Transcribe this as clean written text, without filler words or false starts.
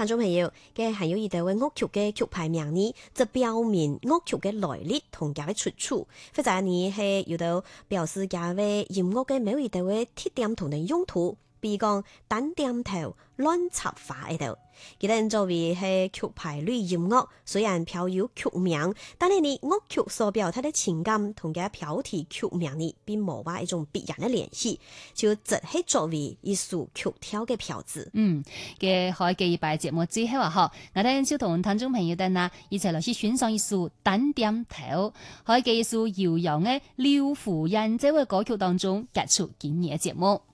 聽眾朋友，嘅係有一啲位樂曲嘅曲牌名呢，就表明樂曲嘅來歷同佢嘅出處。或者呢係有到表示佢嘅音樂嘅某一啲位特點同埋用途，比如講單點頭、亂插花喺度。佢哋作為係曲牌類音樂，雖然標有曲名，但係呢樂曲所表達嘅情感同佢標題曲名呢，並冇話一種必然嘅聯繫，就只係作為一首曲調嘅標誌。 嘅開記拜節目之後啊，我哋就同聽眾朋友哋一齊來去欣賞一首單點頭，開記一首悠揚嘅廖福仁這位歌曲當中結束今日嘅節目。